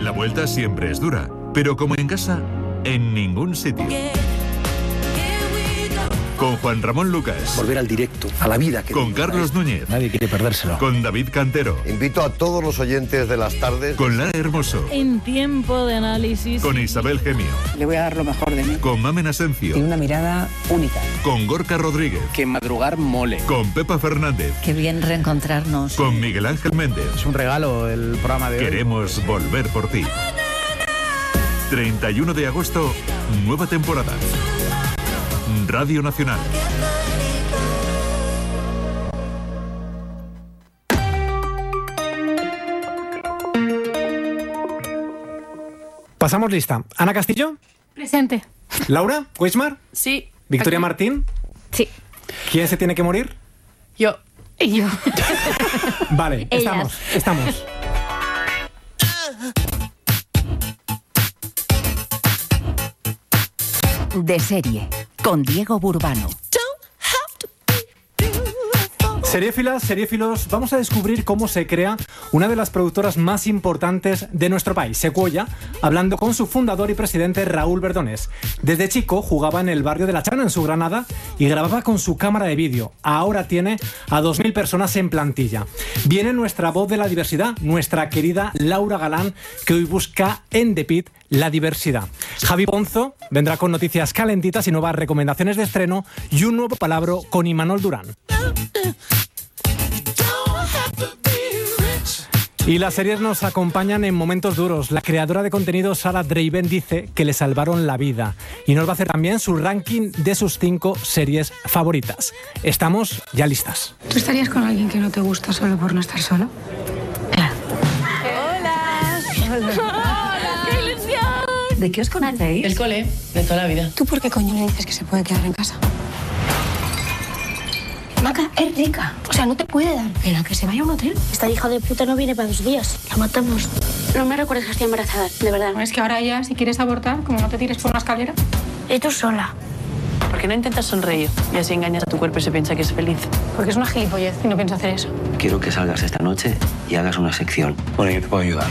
La vuelta siempre es dura, pero como en casa, en ningún sitio. Con Juan Ramón Lucas. Volver al directo, a la vida. Con Carlos Núñez. Nadie quiere perdérselo. Con David Cantero. Invito a todos los oyentes de las tardes. Con Lara Hermoso. En Tiempo de Análisis. Con Isabel Gemio. Le voy a dar lo mejor de mí. Con Mamen Asencio. Tiene una mirada única. Con Gorka Rodríguez. Que madrugar mole. Con Pepa Fernández. Qué bien reencontrarnos. Con Miguel Ángel Méndez. Es un regalo el programa de hoy. Queremos volver por ti. 31 de agosto, nueva temporada. Radio Nacional. Pasamos lista. Ana Castillo. Presente. Laura Weismar. Sí. Victoria Aquí. Martín. Sí. ¿Quién se tiene que morir? Yo. Y yo. Vale, Ellas. estamos. De serie, con Diego Burbano. Seriéfilos, vamos a descubrir cómo se crea una de las productoras más importantes de nuestro país, Secuoya, hablando con su fundador y presidente Raúl Verdonés. Desde chico jugaba en el barrio de La Chana, en su Granada, y grababa con su cámara de vídeo. Ahora tiene a 2.000 personas en plantilla. Viene nuestra voz de la diversidad, nuestra querida Laura Galán, que hoy busca en The Pit la diversidad. Javi Ponzo vendrá con noticias calentitas y nuevas recomendaciones de estreno y un nuevo palabra con Imanol Durán. Y las series nos acompañan en momentos duros. La creadora de contenido Sarah Draven dice que le salvaron la vida y nos va a hacer también su ranking de sus 5 series favoritas. Estamos ya listas. ¿Tú estarías con alguien que no te gusta solo por no estar solo? ¡Qué ilusión! ¿De qué os conocéis? El cole, de toda la vida. ¿Tú por qué coño le dices que se puede quedar en casa? Maca es rica. O sea, no te puede dar pena que se vaya a un hotel. Esta hija de puta no viene para 2 días. La matamos. No me recuerdes que estoy embarazada, de verdad. Es que ahora ya, si quieres abortar, como no te tires por una escalera. Y tú sola. ¿Por qué no intentas sonreír y así engañas a tu cuerpo y se piensa que es feliz? Porque es una gilipollez y no piensa hacer eso. Quiero que salgas esta noche y hagas una sección. Bueno, yo te puedo ayudar.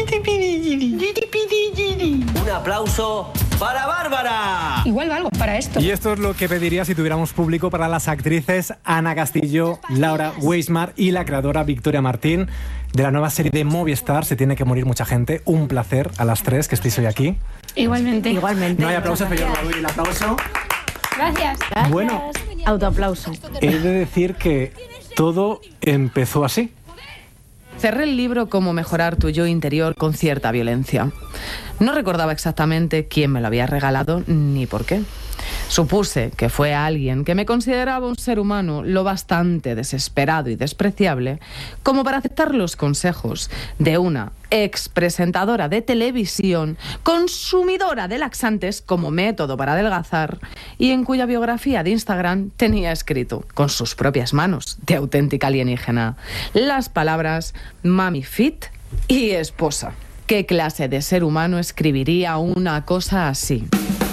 Un aplauso para Bárbara. Igual valgo para esto. Y esto es lo que pediría si tuviéramos público para las actrices Ana Castillo, Laura Weismar y la creadora Victoria Martín de la nueva serie de Movistar, Se tiene que morir mucha gente. Un placer a las 3 que estéis hoy aquí. Igualmente. Igualmente. No hay aplausos, pero yo no doy el aplauso. Gracias. Bueno, Autoaplauso. he de decir que todo empezó así. Cerré el libro Cómo mejorar tu yo interior con cierta violencia. No recordaba exactamente quién me lo había regalado ni por qué. Supuse que fue alguien que me consideraba un ser humano lo bastante desesperado y despreciable como para aceptar los consejos de una expresentadora de televisión, consumidora de laxantes como método para adelgazar y en cuya biografía de Instagram tenía escrito, con sus propias manos de auténtica alienígena, las palabras mami fit y esposa. ¿Qué clase de ser humano escribiría una cosa así?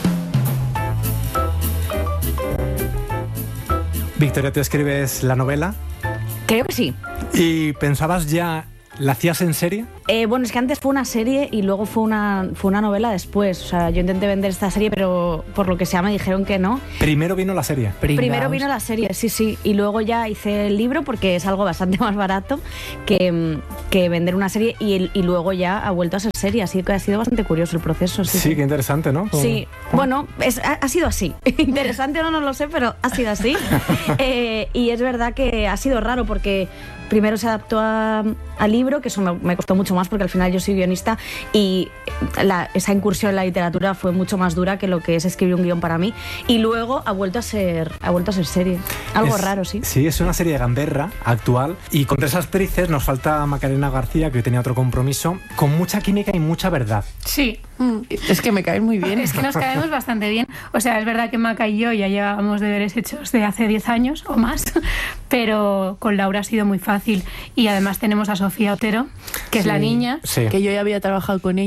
Victoria, ¿tú escribes la novela? Creo que sí. ¿Y pensabas ya, la hacías en serie? Bueno, es que antes fue una serie y luego fue una novela después. O sea, yo intenté vender esta serie, pero por lo que sea me dijeron que no. Primero vino la serie. Primero vino la serie, sí. Y luego ya hice el libro porque es algo bastante más barato que vender una serie y luego ya ha vuelto a ser serie. Así que ha sido bastante curioso el proceso. Sí, qué interesante, ¿no? Sí, bueno, ha sido así. Interesante o no lo sé, pero ha sido así. Y es verdad que ha sido raro porque primero se adaptó al libro, que eso me costó mucho más porque al final yo soy guionista y esa incursión en la literatura fue mucho más dura que lo que es escribir un guión para mí. Y luego ha vuelto a ser serie. Algo raro, sí. Sí, es una serie de gamberra actual y con 3 actrices nos falta Macarena García, que hoy tenía otro compromiso, con mucha química y mucha verdad. Sí. Es que me caen muy bien. Es que nos caemos bastante bien. O sea, es verdad que Maca y yo ya llevábamos deberes hechos de hace 10 años o más, pero con Laura ha sido muy fácil. Y además tenemos a Sofía Otero, que es la niña. Sí. Que yo ya había trabajado con ella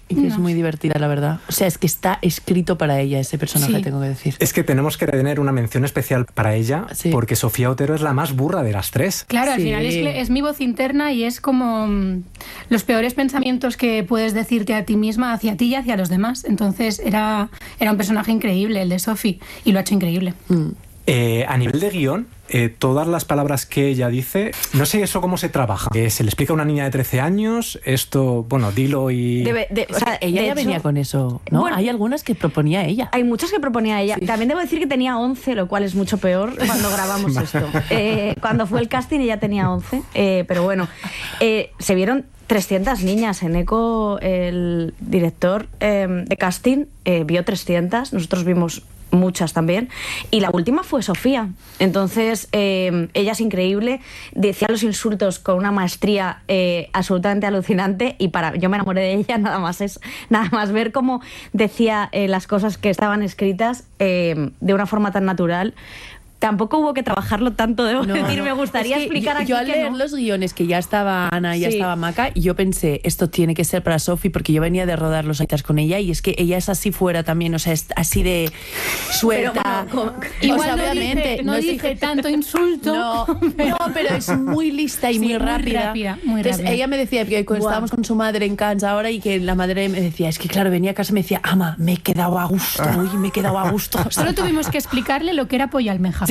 y que es muy divertida, la verdad. O sea, es que está escrito para ella ese personaje, tengo que decir. Es que tenemos que tener una mención especial para ella, porque Sofía Otero es la más burra de las tres. Claro, al final es mi voz interna y es como los peores pensamientos que puedes decirte a ti misma, hacia ti y hacia los demás. Entonces era un personaje increíble, el de Sophie, y lo ha hecho increíble. A nivel de guión, todas las palabras que ella dice, no sé eso cómo se trabaja. Se le explica a una niña de 13 años, esto, bueno, dilo y... o sea, ella ya venía con eso, ¿no? Bueno, hay algunas que proponía ella. Hay muchas que proponía ella. Sí. También debo decir que tenía 11, lo cual es mucho peor cuando grabamos esto. Cuando fue el casting ella tenía 11, pero bueno, se vieron 300 niñas. Eneco, el director de casting, vio 300, nosotros vimos muchas también, y la última fue Sofía. Entonces ella es increíble, decía los insultos con una maestría absolutamente alucinante, y yo me enamoré de ella nada más ver cómo decía las cosas que estaban escritas de una forma tan natural. Tampoco hubo que trabajarlo tanto, debo decir. Me gustaría explicar aquí. Yo al leer los guiones, que ya estaba Ana y ya estaba Maca, y yo pensé, esto tiene que ser para Sophie, porque yo venía de rodar Los Aitas con ella, y es que ella es así fuera también, o sea, es así de suelta. Pero, igual, o sea, obviamente no dije tanto insulto. No, pero es muy lista y muy rápida. Entonces ella me decía que cuando estábamos con su madre en Cannes ahora, y que la madre me decía, es que claro, venía a casa y me decía, ama, me he quedado a gusto, me he quedado a gusto. Solo tuvimos que explicarle lo que era polla almeja.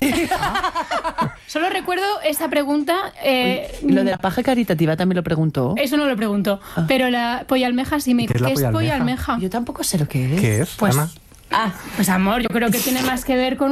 Solo recuerdo esa pregunta. Lo de la paja caritativa también lo preguntó. Eso no lo preguntó, pero la polla almeja sí me dijo. ¿Qué es polla almeja? Yo tampoco sé lo que es. ¿Qué es, pues, Ana? Pues amor, yo creo que tiene más que ver con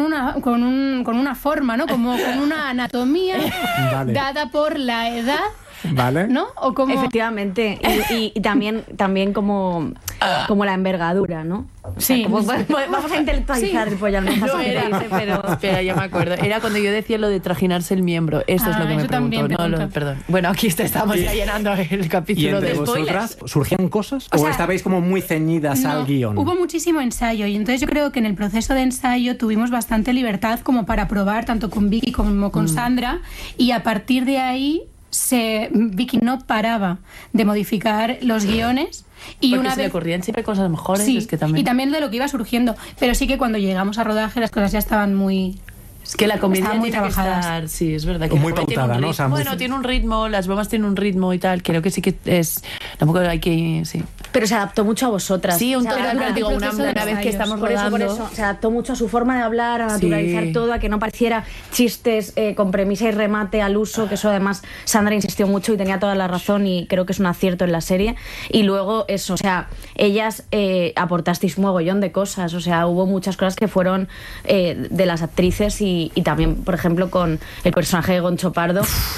una forma, ¿no? Como con una anatomía dada por la edad. ¿Vale? ¿No? ¿O como... Efectivamente. Y también como la envergadura, ¿no? Sí. O sea, vamos a intelectualizar el pollo almeja. No era, pero... Espera, ya me acuerdo. Era cuando yo decía lo de trajinarse el miembro. Esto es lo que me preguntó. Perdón. Bueno, aquí estamos ya llenando el capítulo de spoilers. ¿Surgían cosas? ¿O estabais como muy ceñidas al guión? Hubo muchísimo ensayo, y entonces yo creo que en el proceso de ensayo tuvimos bastante libertad como para probar, tanto con Vicky como con Sandra, y a partir de ahí Vicky no paraba de modificar los guiones. Y porque una se vez le ocurrían siempre cosas mejores. Sí, es que también... y también de lo que iba surgiendo. Pero sí que cuando llegamos a rodaje las cosas ya estaban muy... Es que la comedia muy tiene trabajadas. Que estar, sí, es verdad. Que muy pautada, ¿no? O sea, bueno, tiene un ritmo, las bromas tienen un ritmo y tal. Creo que sí que es... Tampoco hay que... Sí. Pero se adaptó mucho a vosotras. Sí, una vez que estamos rodando. Por eso, se adaptó mucho a su forma de hablar, a naturalizar todo, a que no pareciera chistes con premisa y remate al uso, que eso además Sandra insistió mucho y tenía toda la razón, y creo que es un acierto en la serie. Y luego eso, o sea, ellas aportasteis un mogollón de cosas, o sea, hubo muchas cosas que fueron de las actrices, y también, por ejemplo, con el personaje de Goncho Pardo.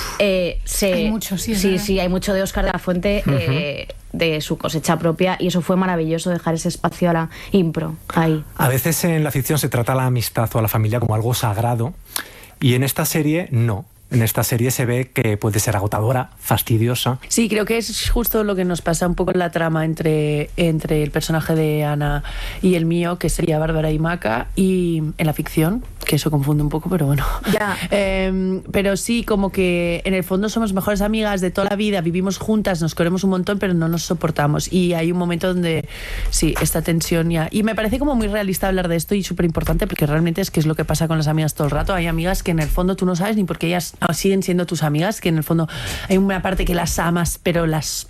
Hay mucho, sí, hay mucho de Óscar de la Fuente, de su cosecha propia, y eso fue maravilloso, dejar ese espacio a la impro ahí. A veces en la ficción se trata a la amistad o a la familia como algo sagrado, y en esta serie no. En esta serie se ve que puede ser agotadora, fastidiosa. Sí, creo que es justo lo que nos pasa un poco en la trama entre el personaje de Ana y el mío, que sería Bárbara y Maca, y en la ficción, que eso confunde un poco, pero bueno. Ya. Pero sí, como que en el fondo somos mejores amigas de toda la vida, vivimos juntas, nos queremos un montón, pero no nos soportamos. Y hay un momento donde, sí, esta tensión ya... Y me parece como muy realista hablar de esto, y súper importante, porque realmente es que es lo que pasa con las amigas todo el rato. Hay amigas que en el fondo tú no sabes ni por qué ellas siguen siendo tus amigas, que en el fondo hay una parte que las amas, pero las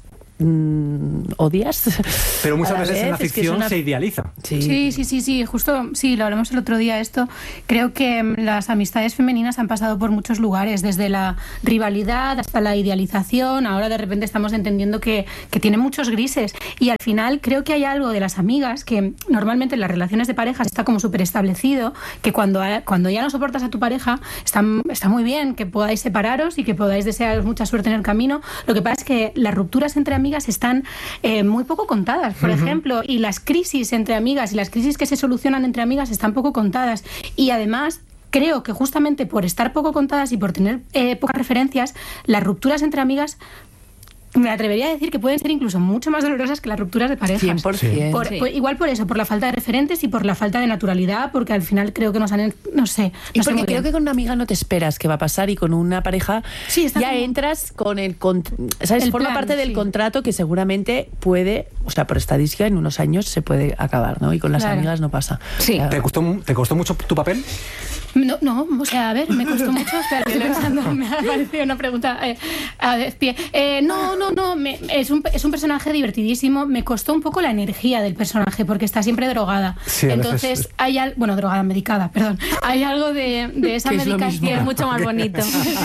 odias. Pero muchas veces en la ficción se idealiza. Sí, justo, sí, lo hablamos el otro día esto. Creo que las amistades femeninas han pasado por muchos lugares, desde la rivalidad hasta la idealización. Ahora de repente estamos entendiendo que tiene muchos grises, y al final creo que hay algo de las amigas que normalmente en las relaciones de parejas está como súper establecido, que cuando ya no soportas a tu pareja está muy bien que podáis separaros y que podáis desearos mucha suerte en el camino. Lo que pasa es que las rupturas entre amigas están muy poco contadas, por ejemplo, y las crisis entre amigas y las crisis que se solucionan entre amigas están poco contadas, y además creo que justamente por estar poco contadas y por tener pocas referencias, las rupturas entre amigas me atrevería a decir que pueden ser incluso mucho más dolorosas que las rupturas de parejas. 100%. Sí. Igual por eso, por la falta de referentes y por la falta de naturalidad, porque al final creo que nos han... No sé. Y No sé porque muy creo bien. que con una amiga no te esperas qué va a pasar y con una pareja ya como- entras con el... ¿Sabes? El Forma plan, parte del sí. contrato que seguramente puede, o sea, por estadística, en unos años se puede acabar, ¿no? Y con las Claro. amigas no pasa. Sí. Claro. ¿Te costó mucho tu papel? No, o sea, a ver, me costó mucho. Espera, estoy pensando, me ha parecido una pregunta a despie. No, es un personaje divertidísimo. Me costó un poco la energía del personaje porque está siempre drogada. Sí, a Entonces, veces- hay algo, bueno, drogada, medicada, perdón. Hay algo de esa Que es lo medicación mismo. Mucho más bonito.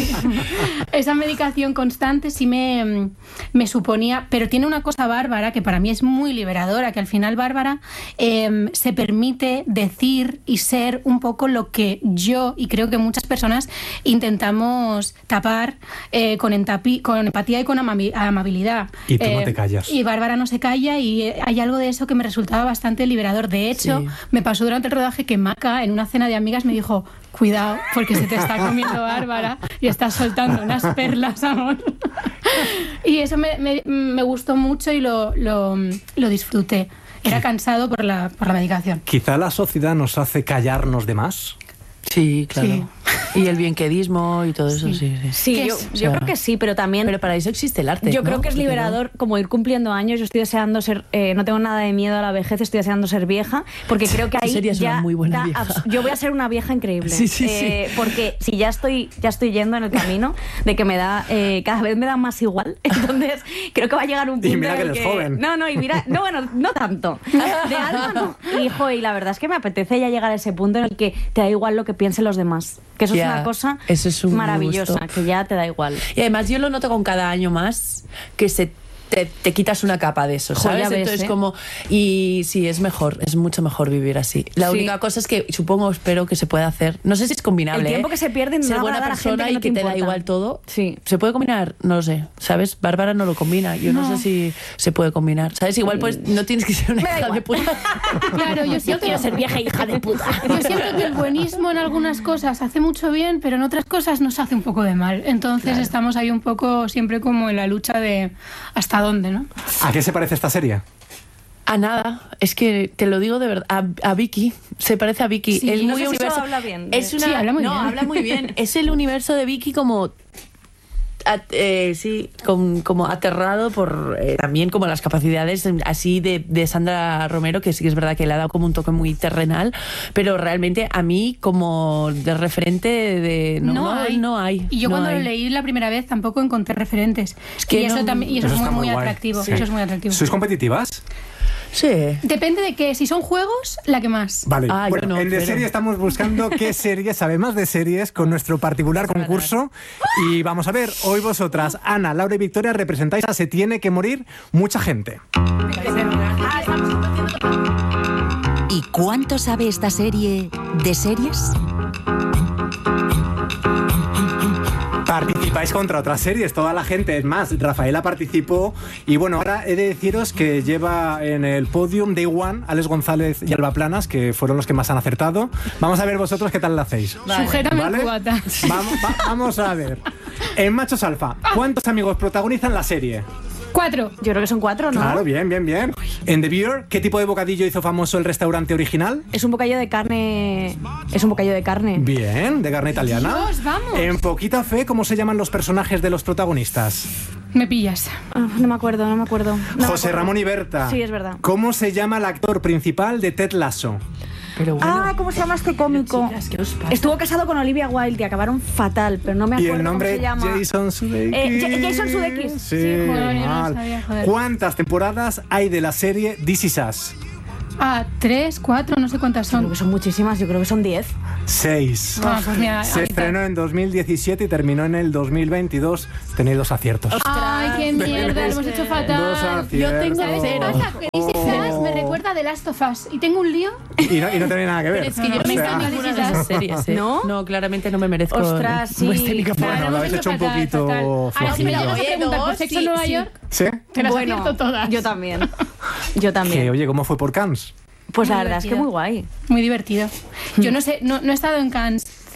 Esa medicación constante sí me suponía, pero tiene una cosa Bárbara que para mí es muy liberadora, que al final Bárbara se permite decir y ser un poco lo que yo y creo que muchas personas intentamos tapar con empatía y con amabilidad. Y tú no te callas. Y Bárbara no se calla y hay algo de eso que me resultaba bastante liberador. De hecho, Sí. me pasó durante el rodaje que Maca, en una cena de amigas, me dijo: cuidado, porque se te está comiendo Bárbara y estás soltando unas perlas, amor. Y eso me gustó mucho y lo disfruté. Era cansado por la medicación. Quizá la sociedad nos hace callarnos de más. Sí, claro. Sí. Y el bienquedismo y todo eso, sí. Sí, ¿Qué yo, es? yo creo que sí, pero también... Pero para eso existe el arte. Yo creo ¿no? que es Porque liberador como ir cumpliendo años. Yo estoy deseando ser, no tengo nada de miedo a la vejez, estoy deseando ser vieja, porque creo que Tú ahí serías ya una muy buena da vieja. yo voy a ser una vieja increíble. Sí, sí, sí. Porque si ya estoy yendo en el camino de que me da, cada vez me da más igual, entonces creo que va a llegar un punto mira en que el eres joven. No, y mira, no, bueno, no tanto. De alma no. Y la verdad es que me apetece ya llegar a ese punto en el que te da igual lo que piensen los demás. Que eso Ya, es una cosa eso es un maravillosa, gusto. que ya te da igual. Y además yo lo noto con cada año más que te quitas una capa de eso, Jo, ¿sabes? ya ves, Entonces ¿eh? como... Y sí, es mejor, es mucho mejor vivir así. La Sí. única cosa es que espero que se pueda hacer. No sé si es combinable. El tiempo que se pierde en ser no buena agradar a gente persona que y no que te te da importa. igual todo. Sí. ¿Se puede combinar? No lo sé. ¿Sabes? Bárbara no lo combina. Yo no sé si se puede combinar. ¿Sabes? Igual pues no tienes que ser una Me da hija de igual. puta. Claro, yo siento Quiero ser vieja hija de puta. Yo siento que el buenismo en algunas cosas hace mucho bien, pero en otras cosas nos hace un poco de mal. Entonces estamos ahí un poco siempre como en la lucha de hasta dónde, ¿no? ¿A qué se parece esta serie? A nada, es que te lo digo de verdad, a Vicky, se parece a Vicky. Sí, es no muy sé si eso universo. habla bien. Es una, Sí, habla muy no, bien. habla muy bien. Es el universo de Vicky como sí, como aterrado por también como las capacidades así de Sandra Romero, que sí que es verdad que le ha dado como un toque muy terrenal, pero realmente a mí como de referente de no hay. Y yo no cuando hay. lo leí la primera vez tampoco encontré referentes. Es que y eso no- también, y eso, Eso es está muy, muy muy guay. atractivo. Sí. Eso es muy atractivo. ¿Sois competitivas? Sí. Depende de que si son juegos, la que más. Vale, Ah, yo bueno, no, en De pero- Serie estamos buscando qué series, además de series, con nuestro particular concurso. Y vamos a ver, hoy vosotras, Ana, Laura y Victoria, representáis a Se Tiene que Morir Mucha Gente. ¿Y cuánto sabe esta serie de series? Participáis contra otras series, toda la gente, es más, Rafaela participó y bueno, ahora he de deciros que lleva en el podium Day One Alex González y Alba Planas, que fueron los que más han acertado. Vamos a ver vosotros qué tal lo hacéis. Sujétame ¿Vale? el cubata. Vamos a ver. En Machos Alfa, ¿cuántos amigos protagonizan la serie? 4. Yo creo que son 4, ¿no? Claro, bien. En The Beer, ¿qué tipo de bocadillo hizo famoso el restaurante original? Es un bocadillo de carne. Es un bocadillo de carne. Bien, de carne italiana. Dios, vamos. En Poquita Fe, ¿cómo se llaman los personajes de los protagonistas? Me pillas. No me acuerdo. No me José acuerdo. Ramón y Berta. Sí, es verdad. ¿Cómo se llama el actor principal de Ted Lasso? Pero bueno, ¿Cómo se llama este cómico? chicas, ¿qué os pasa? Estuvo casado con Olivia Wilde y acabaron fatal, pero no me Y acuerdo el nombre cómo se llama. Jason Sudeikis. Jason Sudeikis. Sí, Sí, joder, yo no lo mal. sabía, joder. ¿Cuántas temporadas hay de la serie This Is Us? 3, 4, no sé cuántas Creo son. que son muchísimas, yo creo que son 10. 6. Pues mira, Se ahorita- estrenó en 2017 y terminó en el 2022. Tenéis 2 aciertos. Ay, qué mierda, lo hemos hecho fatal. 2 aciertos. Yo tengo ¿Sabes qué 0. pasa? Que This Is Us me recuerda a The Last of Us y tengo un lío. Y no tiene nada que ver. Es que yo no O me sea, encanta ninguna de esas series, ¿eh? ¿No? No, claramente no me merezco Ostras, sí. vuestra única Claro, Bueno, lo hemos habéis hecho un fatal, poquito fatal. Ahora, si me flojillo. llegas a Oye, preguntar por no, Sexo sí, en Nueva sí. York, ¿Sí? te las acierto todas. Yo también. Yo también. Que, oye, ¿cómo fue por Cannes? Pues la Muy verdad es que divertido. muy guay. Muy divertido. Yo no sé, no he estado en Cannes Cine,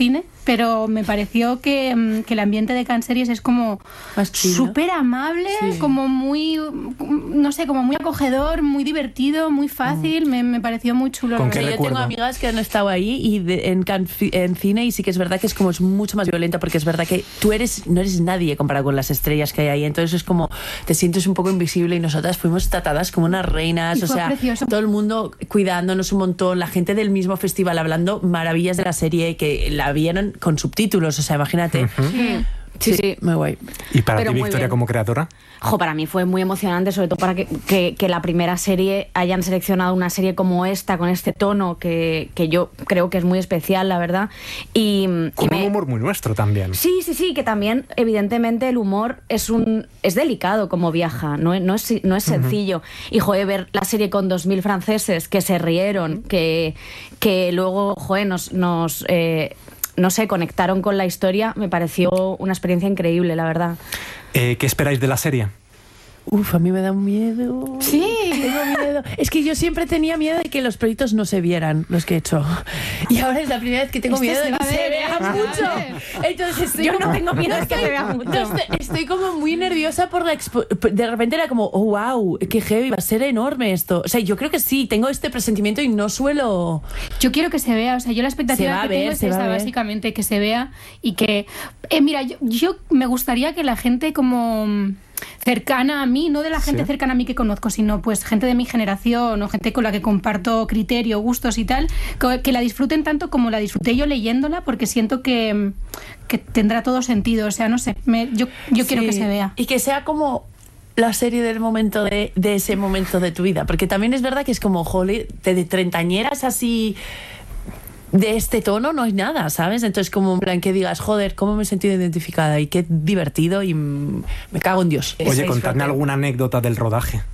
pero me pareció que el ambiente de Can Series es como súper amable, como muy, no sé, como muy acogedor, muy divertido, muy fácil. Me pareció muy chulo. Yo tengo amigas que han estado ahí y en cine, y sí que es verdad que es mucho más violenta, porque es verdad que tú no eres nadie comparado con las estrellas que hay ahí, entonces es como te sientes un poco invisible, y nosotras fuimos tratadas como unas reinas, o sea, precioso. Todo el mundo cuidándonos un montón, la gente del mismo festival hablando maravillas de la serie, que la vieron con subtítulos, o sea, imagínate. Sí, muy guay. ¿Y para ti, Victoria, como creadora? Para mí fue muy emocionante, sobre todo para que la primera serie hayan seleccionado una serie como esta, con este tono que yo creo que es muy especial, la verdad. Con un humor muy nuestro también. Sí, que también, evidentemente, el humor es delicado como viaja, no es sencillo. Y, ver la serie con 2.000 franceses que se rieron, que luego, no sé, conectaron con la historia, me pareció una experiencia increíble, la verdad. ¿Qué esperáis de la serie? A mí me da un miedo. Sí, tengo miedo. Es que yo siempre tenía miedo de que los proyectos no se vieran, los que he hecho. Y ahora es la primera vez que tengo miedo de que se vea mucho. Entonces yo no tengo miedo de que se vea mucho. Estoy como muy nerviosa por de repente era como, wow, qué heavy, va a ser enorme esto. O sea, yo creo que sí, tengo este presentimiento y no suelo... Yo quiero que se vea, o sea, yo la expectativa que tengo es esa, básicamente, que se vea y que... mira, yo me gustaría que la gente como... cercana a mí, no de la gente cercana a mí que conozco, sino pues gente de mi generación o gente con la que comparto criterio, gustos y tal, que la disfruten tanto como la disfruté yo leyéndola, porque siento que tendrá todo sentido. O sea, no sé, yo quiero que se vea. Y que sea como la serie del momento de ese momento de tu vida, porque también es verdad que es como, joder, de treintañeras así... de este tono no hay nada, ¿sabes? Entonces, como en plan que digas, joder, cómo me he sentido identificada y qué divertido, y me cago en Dios. Oye, contadme alguna anécdota del rodaje.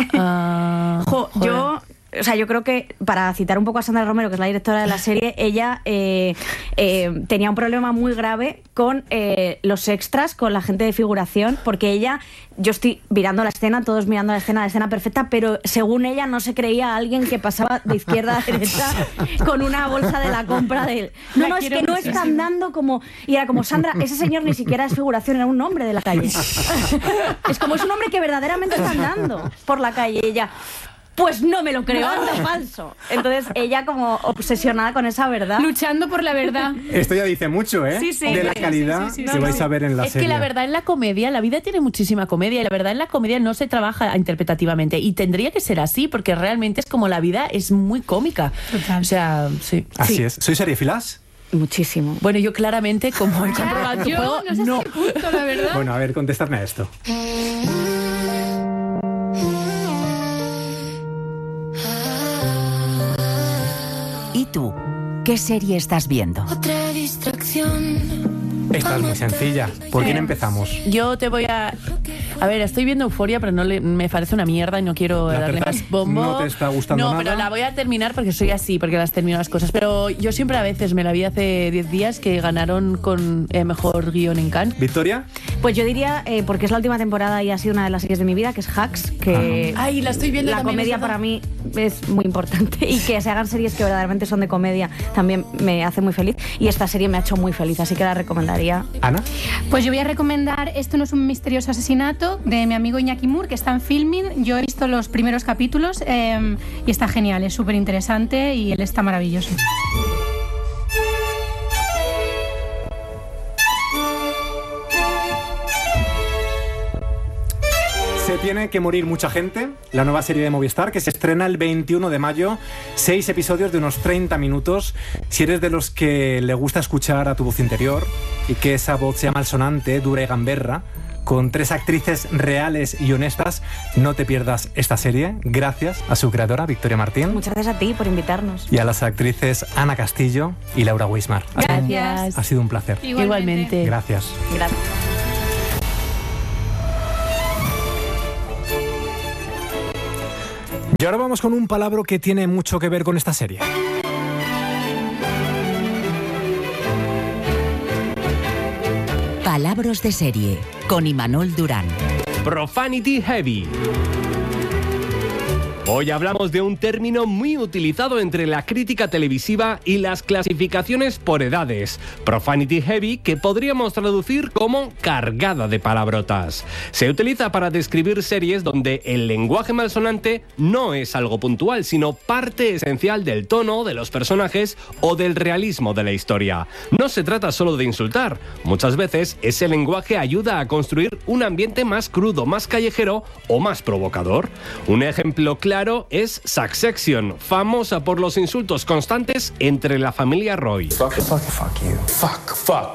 Yo creo que, para citar un poco a Sandra Romero, que es la directora de la serie, ella tenía un problema muy grave con los extras, con la gente de figuración, porque yo estoy mirando la escena, todos mirando la escena perfecta, pero según ella no se creía alguien que pasaba de izquierda a derecha con una bolsa de la compra de él. No, es que no está andando como... Y era como, Sandra, ese señor ni siquiera es figuración, era un hombre de la calle. Es como, es un hombre que verdaderamente está andando por la calle. Y ella... pues no me lo creo, anda falso. Entonces ella como obsesionada con esa verdad. Luchando por la verdad. Esto ya dice mucho, ¿eh? Sí. De la calidad que vais a ver en la serie. Es que la verdad en la comedia, la vida tiene muchísima comedia, y la verdad en la comedia no se trabaja interpretativamente, y tendría que ser así, porque realmente es como la vida es muy cómica. Total. O sea, sí. Así es. ¿Sois seriefilas? Muchísimo. Bueno, yo claramente, como he comprobado tu juego, no sé qué punto, la verdad. Bueno, a ver, contestadme a esto. ¿Y tú? ¿Qué serie estás viendo? Otra distracción. Esta es muy sencilla. ¿Por quién empezamos? Yo te voy a... A ver, estoy viendo Euphoria, pero me parece una mierda y no quiero darle más bombo. ¿No te está gustando nada? No, pero la voy a terminar porque soy así, porque las termino las cosas. Pero yo siempre a veces, me la vi hace 10 días, que ganaron con mejor guión en Cannes. ¿Victoria? Pues yo diría, porque es la última temporada y ha sido una de las series de mi vida, que es Hacks, que... Ay, la estoy viendo la también. La comedia para mí es muy importante, y que se hagan series que verdaderamente son de comedia también me hace muy feliz, y esta serie me ha hecho muy feliz, así que la recomendaría. ¿Ana? Pues yo voy a recomendar Esto no es un misterioso asesinato, de mi amigo Iñaki Moore, que está en Filmin. Yo he visto los primeros capítulos y está genial, es súper interesante y él está maravilloso. Se tiene que morir mucha gente, la nueva serie de Movistar, que se estrena el 21 de mayo, 6 episodios de unos 30 minutos. Si eres de los que le gusta escuchar a tu voz interior y que esa voz sea malsonante, dura y gamberra, con 3 actrices reales y honestas, no te pierdas esta serie, gracias a su creadora, Victoria Martín. Muchas gracias a ti por invitarnos. Y a las actrices Ana Castillo y Laura Weismar. Gracias. Ha sido un placer. Igualmente. Gracias. Gracias. Y ahora vamos con un palabra que tiene mucho que ver con esta serie. Palabras de serie, con Imanol Durán. Profanity Heavy. Hoy hablamos de un término muy utilizado entre la crítica televisiva y las clasificaciones por edades, profanity heavy, que podríamos traducir como cargada de palabrotas. Se utiliza para describir series donde el lenguaje malsonante no es algo puntual, sino parte esencial del tono, de los personajes o del realismo de la historia. No se trata solo de insultar, muchas veces ese lenguaje ayuda a construir un ambiente más crudo, más callejero o más provocador. Un ejemplo claro es Succession, famosa por los insultos constantes entre la familia Roy. Fuck you. Fuck.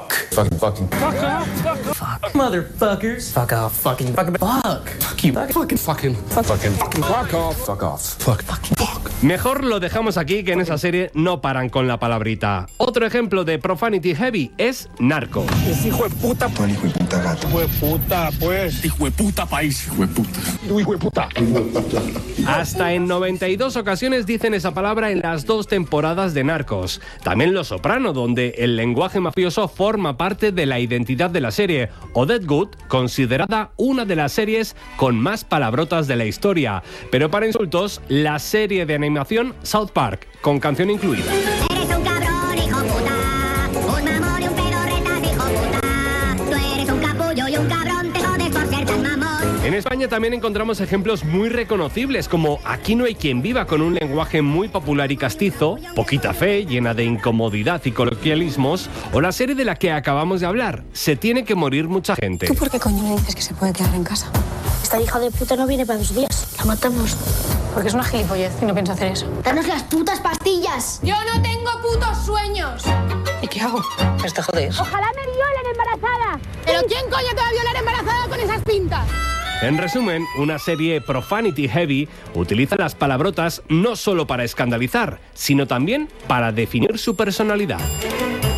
Motherfuckers. Fuck off. Fucking. Fuck. Fuck you. Fucking. Fuck off. Fuck. Mejor lo dejamos aquí, que en esa serie no paran con la palabrita. Otro ejemplo de profanity heavy es Narcos. Es hijo de puta. Tu hijo de puta gato. Hijo de puta, pues. Hijo de puta país. Hijo de puta. Tu hijo de puta. Hasta en 92 ocasiones dicen esa palabra en las 2 temporadas de Narcos. También Los Soprano, donde el lenguaje mafioso forma parte de la identidad de la serie. O Deadwood, considerada una de las series con más palabrotas de la historia. Pero para insultos, la serie de animación South Park, con canción incluida. Eres un cabrón, hijo puta. Un mamón y un pedorretas, hijo puta. Tú eres un capullo y un cabrón, te jodes por ser tan mamón. En España también encontramos ejemplos muy reconocibles, como Aquí no hay quien viva, con un lenguaje muy popular y castizo, Poquita fe, llena de incomodidad y coloquialismos, o la serie de la que acabamos de hablar, Se tiene que morir mucha gente. ¿Tú por qué coño me dices que se puede quedar en casa? Esta hija de puta no viene para 2 días. La matamos. Porque es una gilipollez y no pienso hacer eso. ¡Danos las putas pastillas! Yo no tengo putos sueños. ¿Y qué hago? Esta joder. Ojalá me violen embarazada. ¿Pero quién coño te va a violar embarazada con esas pintas? En resumen, una serie profanity heavy utiliza las palabrotas no solo para escandalizar, sino también para definir su personalidad.